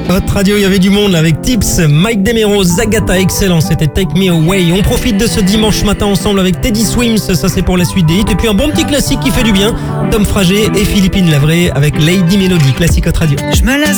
Hot Radio, il y avait du monde là, avec Tips, Mike Demero, Zagata, excellent, c'était Take Me Away. On profite de ce dimanche matin ensemble avec Teddy Swims, ça c'est pour la suite des hits. Et puis un bon petit classique qui fait du bien, Tom Frager et Philippine Lavray avec Lady Melody, classique Hot Radio. Je me laisse